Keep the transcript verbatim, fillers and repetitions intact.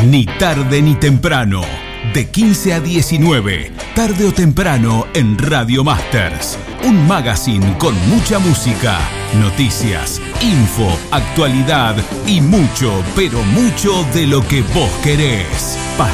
Ni tarde ni temprano. De quince a diecinueve, tarde o temprano en Radio Masters. Un magazine con mucha música, noticias, info, actualidad y mucho, pero mucho de lo que vos querés. Pasión